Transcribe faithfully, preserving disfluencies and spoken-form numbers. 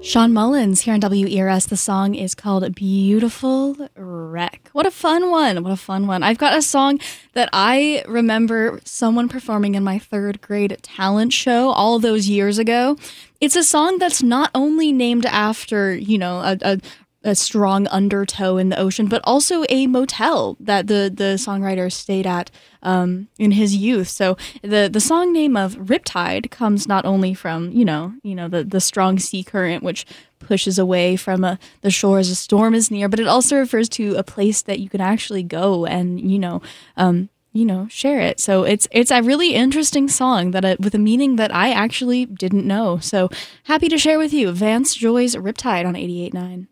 Sean Mullins here on W E R S. The song is called Beautiful Wreck. What a fun one. What a fun one. I've got a song that I remember someone performing in my third grade talent show all those years ago. It's a song that's not only named after, you know, a, a a strong undertow in the ocean, but also a motel that the, the songwriter stayed at um, in his youth. So the, the song name of Riptide comes not only from, you know, you know, the, the strong sea current, which pushes away from a, the shore as a storm is near, but it also refers to a place that you can actually go and, you know, um, you know, share it. So it's it's a really interesting song that uh, with a meaning that I actually didn't know. So happy to share with you Vance Joy's Riptide on eighty-eight point nine.